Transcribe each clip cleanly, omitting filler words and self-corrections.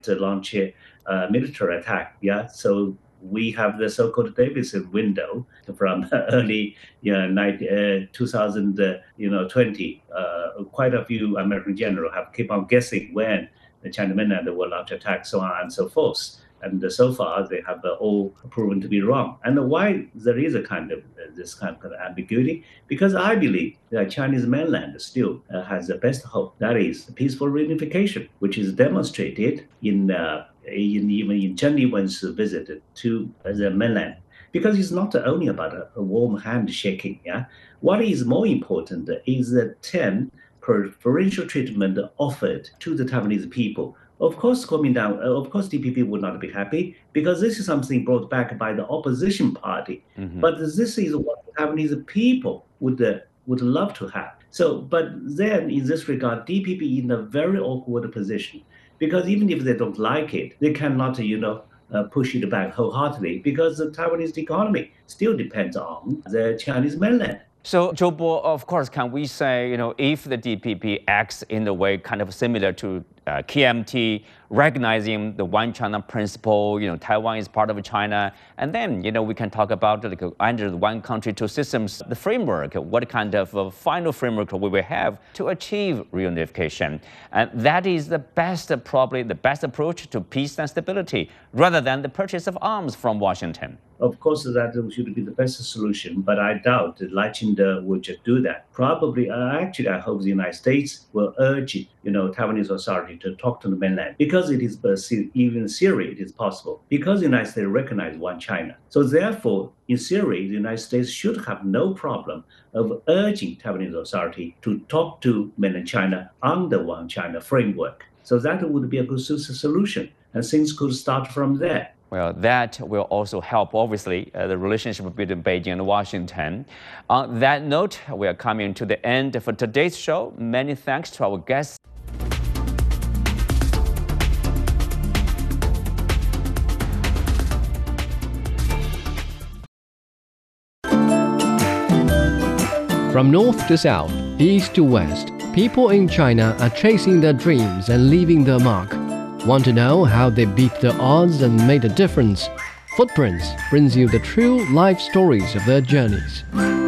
to launch a military attack. Yeah, so we have the so-called Davidson window from early 2020. Quite a few American generals have keep on guessing when the China mainland will launch attack, so on and so forth. And so far, they have all proven to be wrong. And why there is a kind of this kind of ambiguity? Because I believe that Chinese mainland still has the best hope. That is peaceful reunification, which is demonstrated even in Chen Liwen's visit to the mainland. Because it's not only about a warm handshaking. Yeah, what is more important is the 10 preferential treatment offered to the Taiwanese people. Of course, DPP would not be happy because this is something brought back by the opposition party. Mm-hmm. But this is what the Taiwanese people would love to have. So, but then in this regard, DPP in a very awkward position because even if they don't like it, they cannot, push it back wholeheartedly because the Taiwanese economy still depends on the Chinese mainland. So, Zhou Bo, of course, can we say, if the DPP acts in a way kind of similar to KMT, recognizing the one China principle, Taiwan is part of China, and then, we can talk about under the one country, two systems, the framework, what kind of final framework we will have to achieve reunification. And that is probably the best approach to peace and stability, rather than the purchase of arms from Washington. Of course, that should be the best solution, but I doubt that Lai Ching-te will just do that. Probably, actually, I hope the United States will urge, Taiwanese authority to talk to the mainland because it is even in theory it is possible because the United States recognize one China. So therefore, in theory, the United States should have no problem of urging Taiwanese authority to talk to mainland China under one China framework. So that would be a good solution, and things could start from there. Well, that will also help, obviously, the relationship between Beijing and Washington. On that note, we are coming to the end for today's show. Many thanks to our guests. From north to south, east to west, people in China are chasing their dreams and leaving their mark. Want to know how they beat the odds and made a difference? Footprints brings you the true life stories of their journeys.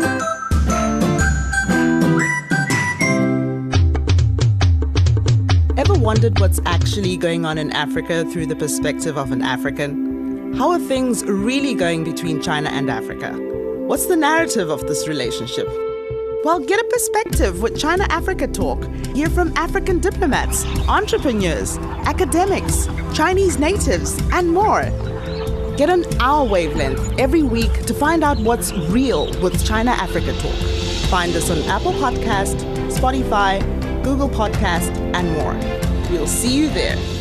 Ever wondered what's actually going on in Africa through the perspective of an African? How are things really going between China and Africa? What's the narrative of this relationship? Well, get a perspective with China Africa Talk. Hear from African diplomats, entrepreneurs, academics, Chinese natives, and more. Get on our wavelength every week to find out what's real with China Africa Talk. Find us on Apple Podcast, Spotify, Google Podcast, and more. We'll see you there.